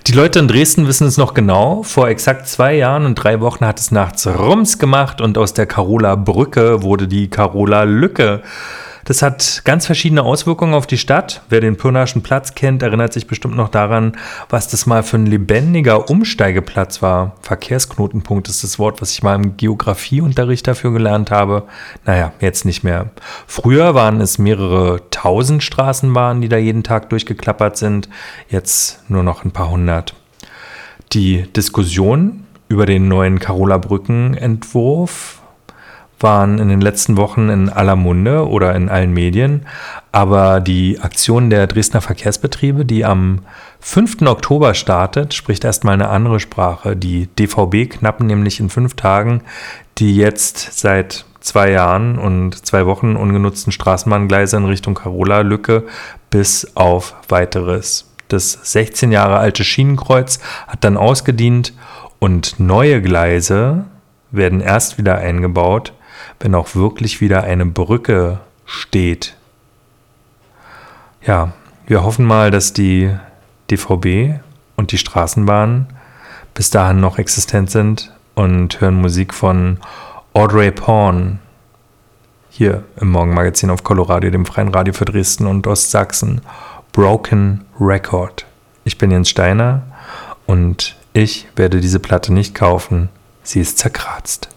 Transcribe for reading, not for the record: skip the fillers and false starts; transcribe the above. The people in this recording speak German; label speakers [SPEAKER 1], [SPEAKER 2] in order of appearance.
[SPEAKER 1] Die Leute in Dresden wissen es noch genau. Vor exakt 2 Jahren und 3 Wochen hat es nachts Rums gemacht und aus der Karola Brücke wurde die Karola Lücke. Das hat ganz verschiedene Auswirkungen auf die Stadt. Wer den Pirnaischen Platz kennt, erinnert sich bestimmt noch daran, was das mal für ein lebendiger Umsteigeplatz war. Verkehrsknotenpunkt ist das Wort, was ich mal im Geografieunterricht dafür gelernt habe. Naja, jetzt nicht mehr. Früher waren es mehrere 1000 Straßenbahnen, die da jeden Tag durchgeklappert sind. Jetzt nur noch ein paar hundert. Die Diskussion über den neuen Karola-Brücken-Entwurf waren in den letzten Wochen in aller Munde oder in allen Medien, aber die Aktion der Dresdner Verkehrsbetriebe, die am 5. Oktober startet, spricht erstmal eine andere Sprache. Die DVB knappen nämlich in 5 Tagen die jetzt seit 2 Jahren und 2 Wochen ungenutzten Straßenbahngleise in Richtung Karola-Lücke bis auf Weiteres. Das 16 Jahre alte Schienenkreuz hat dann ausgedient und neue Gleise werden erst wieder eingebaut, wenn auch wirklich wieder eine Brücke steht. Ja, wir hoffen mal, dass die DVB und die Straßenbahnen bis dahin noch existent sind und hören Musik von Audrey Horne hier im Morgenmagazin auf Coloradio, dem freien Radio für Dresden und Ostsachsen. Broken Record. Ich bin Jens Steiner und ich werde diese Platte nicht kaufen. Sie ist zerkratzt.